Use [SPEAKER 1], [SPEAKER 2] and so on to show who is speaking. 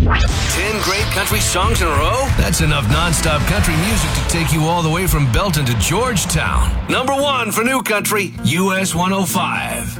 [SPEAKER 1] 10 great country songs in a row? That's enough non-stop country music to take you all the way from Belton to Georgetown. Number 1 for New Country, US 105.